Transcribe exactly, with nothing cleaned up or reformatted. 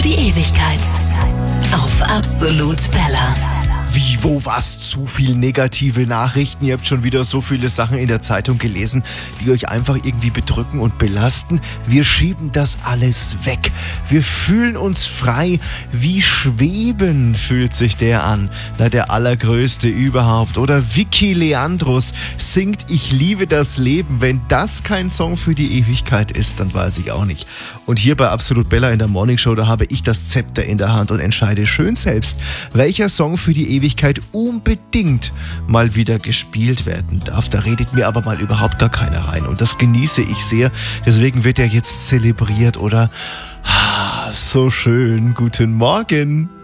die Ewigkeit. Auf Absolut Bella. Wie, wo, was? Zu viel negative Nachrichten. Ihr habt schon wieder so viele Sachen in der Zeitung gelesen, die euch einfach irgendwie bedrücken und belasten. Wir schieben das alles weg. Wir fühlen uns frei. Wie schweben fühlt sich der an? Na, der allergrößte überhaupt. Oder Vicky Leandros singt Ich liebe das Leben. Wenn das kein Song für die Ewigkeit ist, dann weiß ich auch nicht. Und hier bei Absolut Bella in der Morning Show, da habe ich das Zepter in der Hand und entscheide schön selbst, welcher Song für die Ewigkeit unbedingt mal wieder gespielt werden darf. Da redet mir aber mal überhaupt gar keiner rein und das genieße ich sehr. Deswegen wird er jetzt zelebriert, oder? Ah, so schön. Guten Morgen.